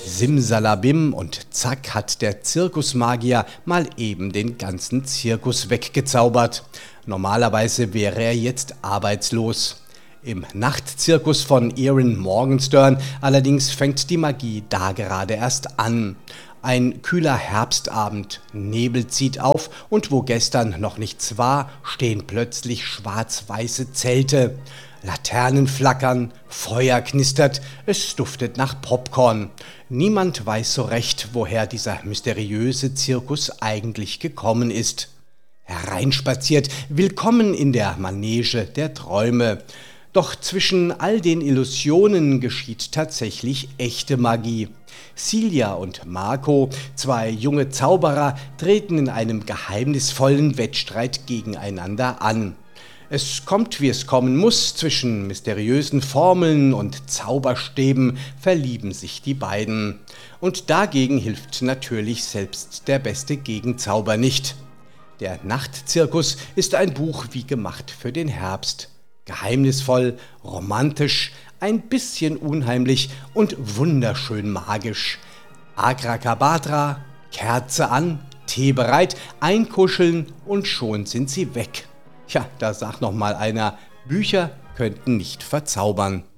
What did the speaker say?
Simsalabim und zack hat der Zirkusmagier mal eben den ganzen Zirkus weggezaubert. Normalerweise wäre er jetzt arbeitslos. Im Nachtzirkus von Erin Morgenstern allerdings fängt die Magie da gerade erst an. Ein kühler Herbstabend, Nebel zieht auf und wo gestern noch nichts war, stehen plötzlich schwarz-weiße Zelte. Laternen flackern, Feuer knistert, es duftet nach Popcorn. Niemand weiß so recht, woher dieser mysteriöse Zirkus eigentlich gekommen ist. Hereinspaziert, willkommen in der Manege der Träume. Doch zwischen all den Illusionen geschieht tatsächlich echte Magie. Silja und Marco, zwei junge Zauberer, treten in einem geheimnisvollen Wettstreit gegeneinander an. Es kommt, wie es kommen muss, zwischen mysteriösen Formeln und Zauberstäben verlieben sich die beiden. Und dagegen hilft natürlich selbst der beste Gegenzauber nicht. Der Nachtzirkus ist ein Buch wie gemacht für den Herbst. Geheimnisvoll, romantisch, ein bisschen unheimlich und wunderschön magisch. Abracadabra, Kerze an, Tee bereit, einkuscheln und schon sind sie weg. Ja, da sagt noch mal einer, Bücher könnten nicht verzaubern.